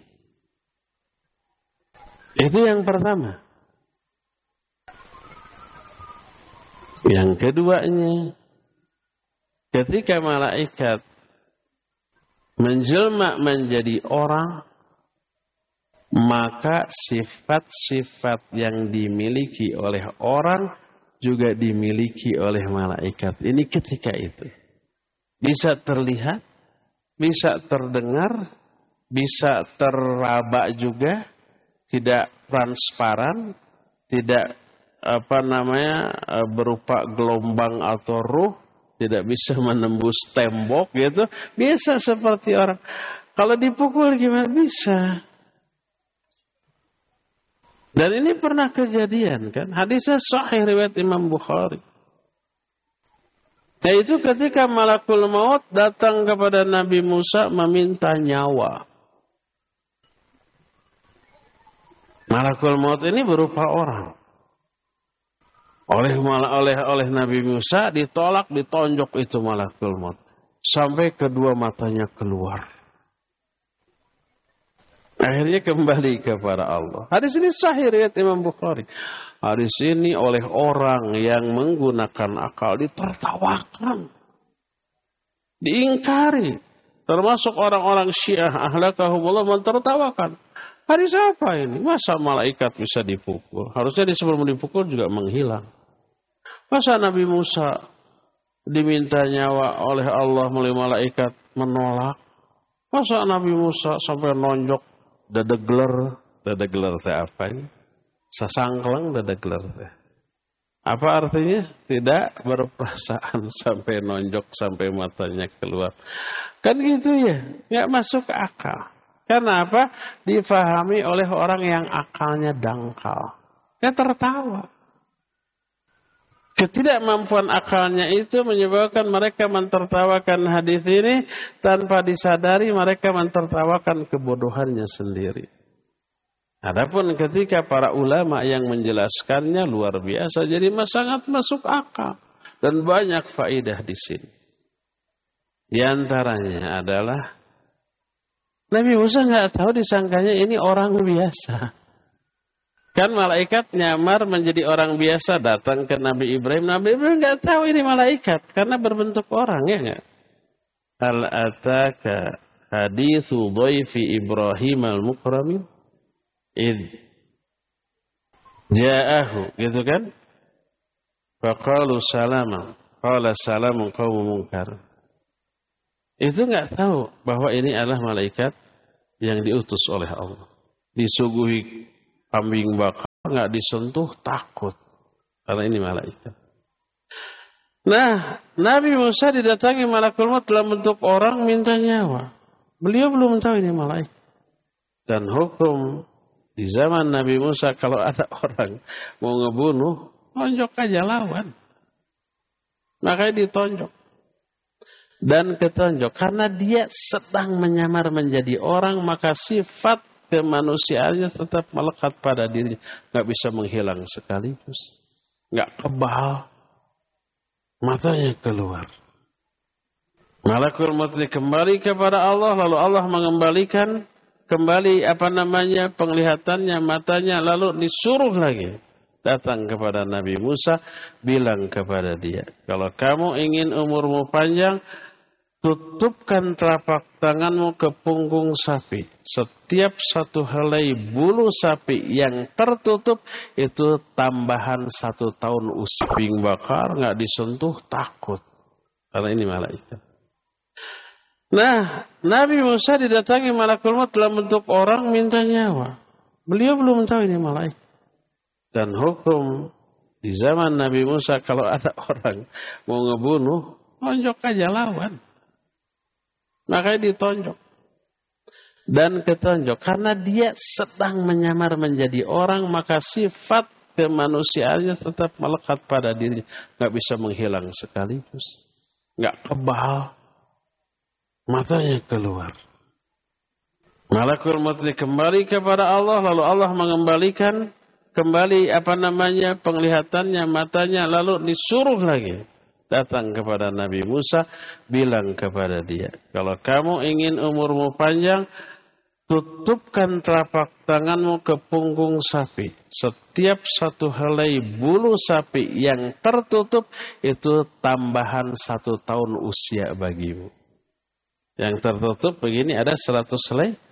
[SPEAKER 5] Itu yang pertama. Yang keduanya, ketika malaikat menjelma menjadi orang, maka sifat-sifat yang dimiliki oleh orang juga dimiliki oleh malaikat. Ini ketika itu. Bisa terlihat, bisa terdengar, bisa teraba juga, tidak transparan, tidak berupa gelombang atau ruh, tidak bisa menembus tembok gitu. Bisa seperti orang. Kalau dipukul gimana bisa? Dan ini pernah kejadian kan? Hadisnya sahih riwayat Imam Bukhari. Yaitu ketika malakul maut datang kepada Nabi Musa meminta nyawa. Malakul maut ini berupa orang. Oleh Nabi Musa ditolak, ditonjok itu malakul maut sampai kedua matanya keluar. Akhirnya kembali kepada Allah. Hadis ini sahih riwayat Imam Bukhari. Hadis ini oleh orang yang menggunakan akal ditertawakan, diingkari. Termasuk orang-orang Syiah ahlakahumullah mentertawakan. Hadis apa ini? Masa malaikat bisa dipukul? Harusnya sebelum dipukul juga menghilang. Masa Nabi Musa diminta nyawa oleh Allah melalui malaikat menolak? Masa Nabi Musa sampai nonjok dadegler teh apa ini? Sasangklang dadegler teh. Apa artinya? Tidak berperasaan sampai nonjok sampai matanya keluar. Kan gitu ya, nggak masuk akal. Kenapa? Difahami oleh orang yang akalnya dangkal. Dia tertawa. Ketidakmampuan akalnya itu menyebabkan mereka mentertawakan hadis ini tanpa disadari mereka mentertawakan kebodohannya sendiri. Adapun ketika para ulama yang menjelaskannya luar biasa, jadi sangat masuk akal dan banyak faedah di sini. Di antaranya adalah Nabi Musa nggak tahu, disangkanya ini orang biasa. Kan malaikat nyamar menjadi orang biasa datang ke Nabi Ibrahim. Nabi Ibrahim nggak tahu ini malaikat karena berbentuk orang, ya nggak? Hal ataka hadithu dhaifi Ibrahim al-mukramin id ja'ahu, gitu kan? Faqalu salama qala salamun qaumun munkar. Itu nggak tahu bahwa ini adalah malaikat yang diutus oleh Allah. Disuguhi kambing bakar, nggak disentuh, takut. Karena ini malaikat. Nah, Nabi Musa didatangi malakul maut dalam bentuk orang minta nyawa. Beliau belum tahu ini malaikat. Dan hukum di zaman Nabi Musa, kalau ada orang mau ngebunuh, tonjok aja lawan. Makanya ditonjok. Dan ketonjok. Karena dia sedang menyamar menjadi orang, maka sifat kemanusiaannya tetap melekat pada dirinya. Nggak bisa menghilang sekaligus. Nggak kebal. Matanya keluar. Malakul maut kembali kepada Allah. Lalu Allah mengembalikan kembali penglihatannya, matanya. Lalu disuruh lagi datang kepada Nabi Musa. Bilang kepada dia, kalau kamu ingin umurmu panjang, tutupkan telapak tanganmu ke punggung sapi. Setiap satu helai bulu sapi yang tertutup itu tambahan 1 tahun usia. Kambing bakar nggak disentuh, takut. Karena ini malaikat. Nah, Nabi Musa didatangi malakul maut dalam bentuk orang minta nyawa. Beliau belum tahu ini malaikat. Dan hukum di zaman Nabi Musa, kalau ada orang mau ngebunuh, tonjok aja lawan. Makanya ditonjok. Dan ketonjok. Karena dia sedang menyamar menjadi orang, maka sifat kemanusiaannya tetap melekat pada dirinya. Nggak bisa menghilang sekaligus. Nggak kebal. Matanya keluar. Malakul maut kembali kepada Allah. Lalu Allah mengembalikan kembali penglihatannya, matanya. Lalu disuruh lagi datang kepada Nabi Musa, bilang kepada dia, kalau kamu ingin umurmu panjang, tutupkan telapak tanganmu ke punggung sapi. Setiap satu helai bulu sapi yang tertutup itu tambahan 1 tahun usia bagimu. Yang tertutup begini ada 100 helai,